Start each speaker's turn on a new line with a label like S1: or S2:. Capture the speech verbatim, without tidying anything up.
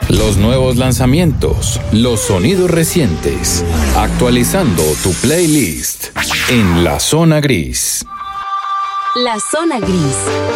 S1: Los nuevos lanzamientos, los sonidos recientes, actualizando tu playlist en La Zona Gris.
S2: La Zona Gris.